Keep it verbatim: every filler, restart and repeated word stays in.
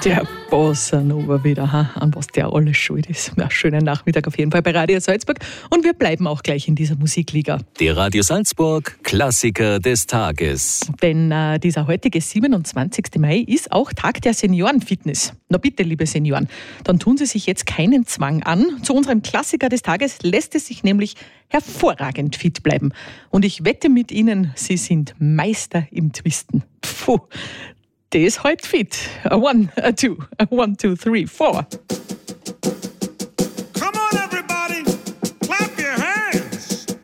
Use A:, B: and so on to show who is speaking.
A: Der Bossa Nova wieder, ha? An was der alles schuld ist. Ja, schönen Nachmittag auf jeden Fall bei Radio Salzburg. Und wir bleiben auch gleich in dieser Musikliga.
B: Der Radio Salzburg Klassiker des Tages.
A: Denn äh, dieser heutige siebenundzwanzigsten Mai ist auch Tag der Seniorenfitness. Na bitte, liebe Senioren, dann tun Sie sich jetzt keinen Zwang an. Zu unserem Klassiker des Tages lässt es sich nämlich hervorragend fit bleiben. Und ich wette mit Ihnen, Sie sind Meister im Twisten. Puh. Der ist heute fit. A one, a two, a one, two, three, four.